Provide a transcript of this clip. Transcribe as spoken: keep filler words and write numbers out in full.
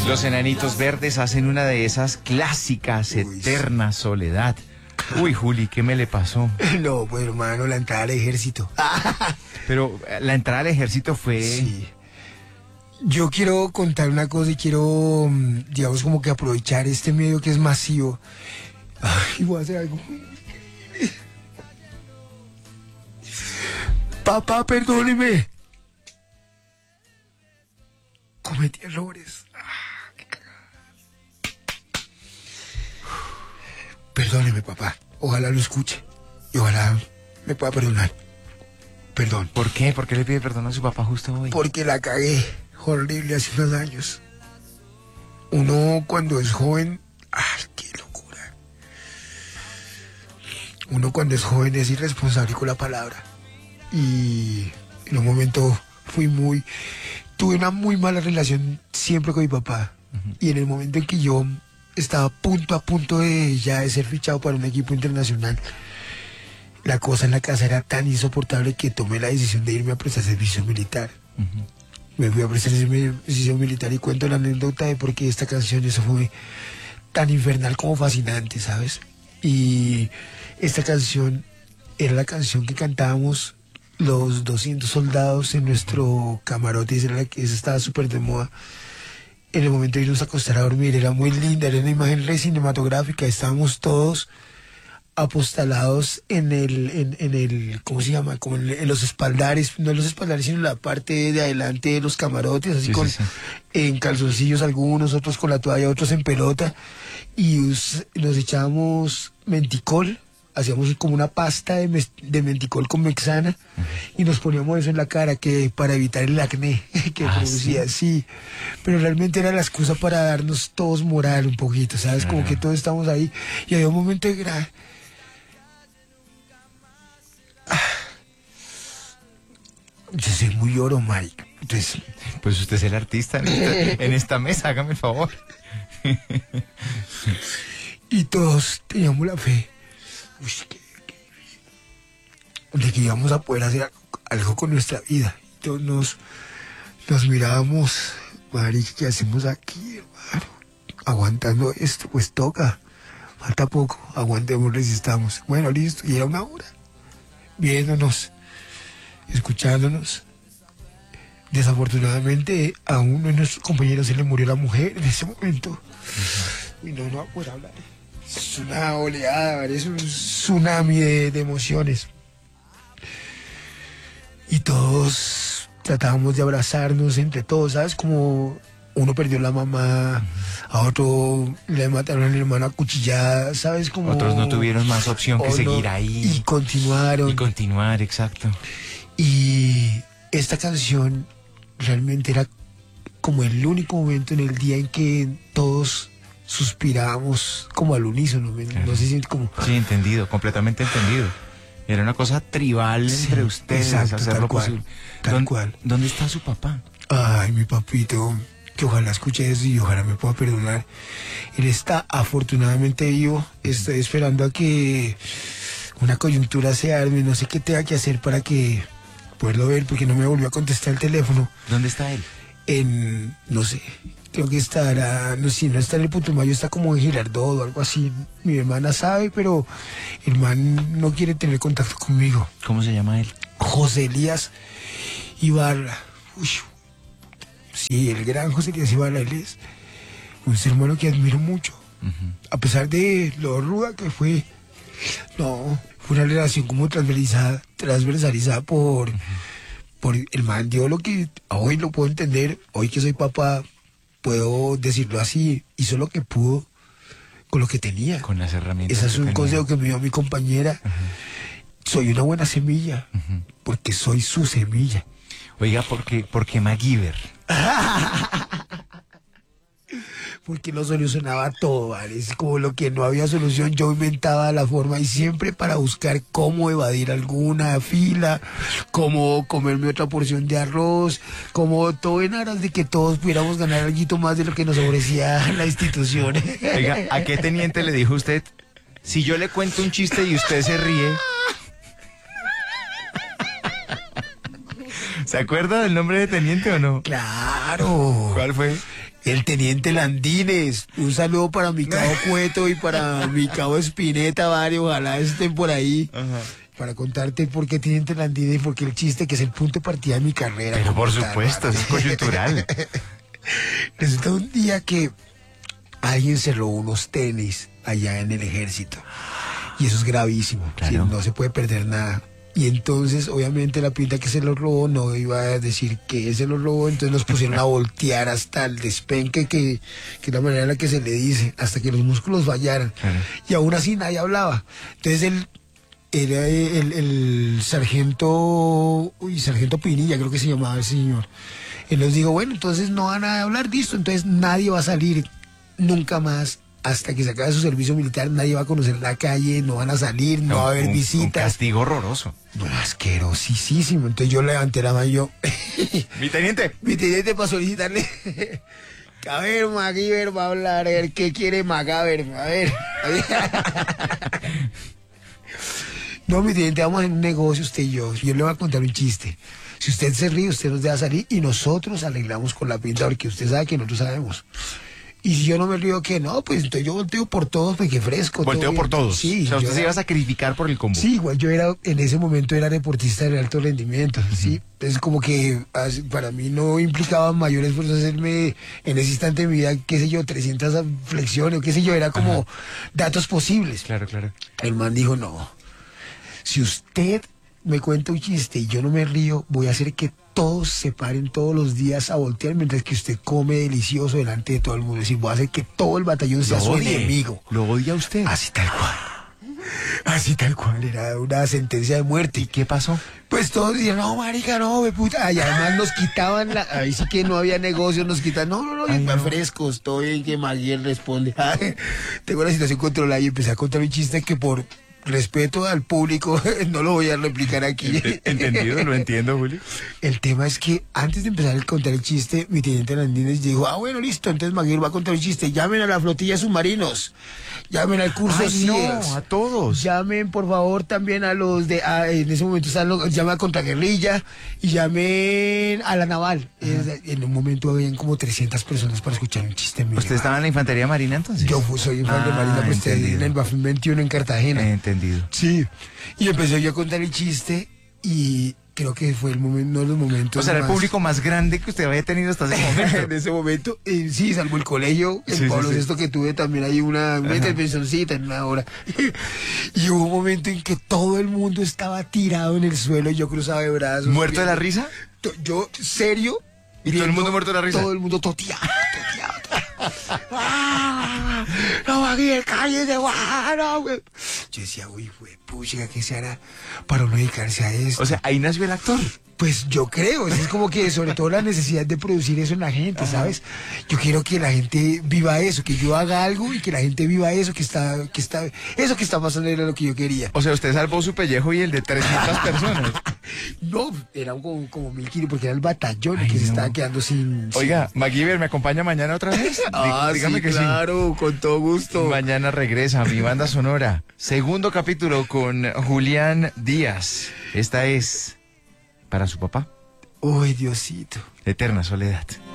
Los Enanitos Verdes hacen una de esas clásicas, Uy, Eterna Soledad. Uy, Juli, ¿qué me le pasó? No, pues hermano, la entrada al ejército. Pero la entrada al ejército fue... Sí. Yo quiero contar una cosa y quiero, mm, digamos, como que aprovechar este medio que es masivo. Ay, voy a hacer algo. Papá, perdóneme. Cometí errores. Ah, qué cagada. Perdóneme, papá. Ojalá lo escuche. Y ojalá me pueda perdonar. Perdón. ¿Por qué? ¿Por qué le pide perdón a su papá justo hoy? Porque la cagué horrible hace unos años. Uno cuando es joven... ¡Ay, qué locura! Uno cuando es joven es irresponsable con la palabra. Y en un momento fui muy... Tuve una muy mala relación siempre con mi papá. Uh-huh. Y en el momento en que yo estaba punto a punto de ya de ser fichado para un equipo internacional, la cosa en la casa era tan insoportable que tomé la decisión de irme a prestar servicio militar. Uh-huh. Me fui a prestar servicio militar y cuento la anécdota de por qué esta canción, eso fue tan infernal como fascinante, ¿sabes? Y esta canción era la canción que cantábamos los doscientos soldados en nuestro camarote, esa, era la que, esa estaba súper de moda. En el momento de irnos a acostar a dormir, era muy linda, era una imagen re cinematográfica, estábamos todos apostalados en el, en, en el, ¿cómo se llama? Como en, en los espaldares, no en los espaldares, sino en la parte de adelante de los camarotes, así sí, con, sí, sí. En calzoncillos algunos, otros con la toalla, otros en pelota, y us, nos echábamos menticol, hacíamos como una pasta de, mes, de menticol con mexana, uh-huh. Y nos poníamos eso en la cara que para evitar el acné que ah, producía, ¿sí? Sí, pero realmente era la excusa para darnos todos moral un poquito, ¿sabes? Uh-huh. Como que todos estamos ahí, y había un momento de gra... Yo soy muy oro, Mike. Entonces, pues usted es el artista en esta, en esta mesa, hágame el favor. Y todos teníamos la fe. Uy, qué, qué, de que íbamos a poder hacer algo, algo con nuestra vida. Y todos nos, nos mirábamos, Mari, ¿qué hacemos aquí, hermano? Aguantando esto, pues toca. Falta poco, aguantemos, resistamos. Bueno, listo, y era una hora. Viéndonos, escuchándonos. Desafortunadamente a uno de nuestros compañeros se le murió la mujer en ese momento. Uh-huh. Y no, no va a poder hablar. Es una oleada, es un tsunami de, de emociones. Y todos tratábamos de abrazarnos entre todos, ¿sabes? Como uno perdió la mamá, uh-huh. A otro le mataron a la hermana cuchillada, ¿sabes? Como otros no tuvieron más opción que seguir no, ahí. Y continuaron. Y continuar, exacto. Y esta canción realmente era como el único momento en el día en que todos suspirábamos como al unísono, claro. No sé si como... Sí, entendido, completamente entendido. Era una cosa tribal sí, entre ustedes, exacto, hacerlo tal cual, posible. Tal ¿Dónde, cual. ¿Dónde está su papá? Ay, mi papito, que ojalá escuche eso y ojalá me pueda perdonar. Él está afortunadamente vivo. Estoy esperando a que una coyuntura se arme, no sé qué tenga que hacer para que poderlo ver, porque no me volvió a contestar el teléfono. ¿Dónde está él? En, no sé, creo que estará, no sé, si no está en el Putumayo, está como en Girardot o algo así. Mi hermana sabe, pero el man no quiere tener contacto conmigo. ¿Cómo se llama él? José Elías Ibarra. Uy, sí, el gran José Elías Ibarra, él es un ser humano que admiro mucho. Uh-huh. A pesar de lo ruda que fue, no, fue una relación como transversalizada, transversalizada por... Uh-huh. Por el man dio lo que hoy lo puedo entender, hoy que soy papá puedo decirlo así, hizo lo que pudo con lo que tenía. Con las herramientas. Ese es un tenía. consejo que me dio mi compañera. Uh-huh. Soy una buena semilla, uh-huh. Porque soy su semilla. Oiga, ¿por qué, por qué MacGyver? Porque lo solucionaba todo, ¿vale? Es como lo que no había solución, yo inventaba la forma y siempre para buscar cómo evadir alguna fila, cómo comerme otra porción de arroz, como todo en aras de que todos pudiéramos ganar algo más de lo que nos ofrecía la institución. Oiga, ¿a qué teniente le dijo usted? Si yo le cuento un chiste y usted se ríe... ¿Se acuerda del nombre de teniente o no? Claro. ¿Cuál fue? El teniente Landines. Un saludo para mi cabo Cueto y para mi cabo Espineta, varios, ojalá estén por ahí. Ajá. Para contarte por qué teniente Landines y por qué el chiste, que es el punto de partida de mi carrera. Pero por tal, supuesto, es coyuntural. Resulta un día que alguien se robó unos tenis allá en el ejército. Y eso es gravísimo. Claro. ¿Sí? No se puede perder nada. Y entonces, obviamente, la pinta que se los robó no iba a decir que se los robó, entonces nos pusieron a voltear hasta el despenque, que, que es la manera en la que se le dice, hasta que los músculos fallaran. Claro. Y aún así nadie hablaba. Entonces él era el, el sargento, uy, sargento Pinilla, creo que se llamaba el señor. Él nos dijo, bueno, entonces no van a hablar, listo, entonces nadie va a salir nunca más. Hasta que se acabe su servicio militar, nadie va a conocer la calle, no van a salir, no, no va a haber un, visitas. Un castigo horroroso. No, asquerosísimo. Entonces yo levanté la mano y yo... Mi teniente. Mi teniente para solicitarle... A ver, MacGyver va a hablar, a ver, ¿qué quiere MacGyver? A ver. A ver. No, mi teniente, vamos a hacer un negocio usted y yo. Yo le voy a contar un chiste. Si usted se ríe, usted nos deja salir y nosotros arreglamos con la pinta, porque usted sabe que nosotros sabemos. Y si yo no me río, ¿qué? No, pues entonces yo volteo por todos, porque fresco. ¿Volteo todo por todos? Sí. O sea, usted yo se era, iba a sacrificar por el combo. Sí, igual yo era, en ese momento era deportista de alto rendimiento, uh-huh. ¿sí? Entonces como que para mí no implicaba mayor esfuerzo hacerme en ese instante de mi vida, qué sé yo, trescientas flexiones, o qué sé yo, era como uh-huh. datos posibles. Claro, claro. El man dijo, no, si usted me cuenta un chiste y yo no me río, voy a hacer que todos se paren todos los días a voltear mientras que usted come delicioso delante de todo el mundo. Es decir, voy a hacer que todo el batallón sea su enemigo. ¿Lo odia usted? Así tal cual. Así tal cual, era una sentencia de muerte. ¿Y qué pasó? Pues todos decían, no, marica, no, me puta. Y además nos quitaban, la, ahí sí que no había negocio, nos quitan, no, no, no, Ay, no. fresco, estoy que Maguire responde. Tengo la situación controlada y empecé a contar un chiste que por respeto al público no lo voy a replicar aquí. Entendido, lo entiendo, Julio. El tema es que antes de empezar a contar el chiste, mi teniente Landines dijo, ah, bueno, listo, entonces Maguire va a contar un chiste, llamen a la flotilla de submarinos, llamen al curso Ay, C I E S, no, a todos. Llamen, por favor, también a los de, a, en ese momento están los, llamen a Contraguerrilla y llamen a la Naval. Es, en un momento habían como trescientas personas para escuchar un chiste mío. ¿Usted estaba en la Infantería Marina entonces? Yo soy infante ah, marina, pues en el Bafín veintiuno en Cartagena. Entendido. Sí, y empecé yo a contar el chiste y creo que fue el momento, uno de los momentos. O sea, más... el público más grande que usted había tenido hasta ese momento. En ese momento, eh, sí, salvo el colegio, el sí, Pablo sí, sí. que tuve también hay una, una intervencióncita en una hora. Y hubo un momento en que todo el mundo estaba tirado en el suelo y yo cruzaba de brazos. ¿Muerto de la risa? Yo, serio. ¿Y todo el mundo muerto de la risa? Todo el mundo toteado, toteado. ¡Ah! No, Maguire, cállese, no, güey. Yo decía, uy, güey, pucha, ¿qué se hará para no dedicarse a esto? O sea, ahí nació el actor. Pues yo creo, es como que sobre todo la necesidad de producir eso en la gente, ¿sabes? Yo quiero que la gente viva eso, que yo haga algo y que la gente viva eso, que está, que está, eso que está pasando era lo que yo quería. O sea, usted salvó su pellejo y el de trescientas personas. No, era como, como mil kilos, porque era el batallón Ay, que no. se estaba quedando sin... Oiga, sin... Maguire, ¿me acompaña mañana otra vez? Ah, dígame sí, que claro, sí. Con todo gusto. Mañana regresa mi banda sonora. Segundo capítulo con Julián Díaz. Esta es para su papá. Uy, Diosito. Eterna soledad.